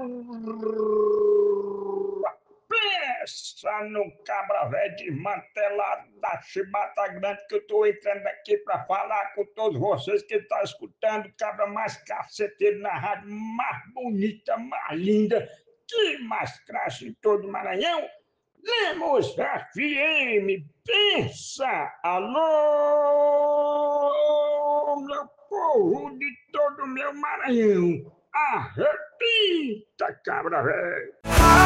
Pensa no cabra velho desmantelado da chibata grande que eu tô entrando aqui pra falar com todos vocês que estão escutando, cabra mais caceteiro na rádio, mais bonita, mais linda, que mais cracha em todo o Maranhão. Lemos FM, pensa! Alô, meu povo de todo o meu Maranhão! Arrepita, cabra velho!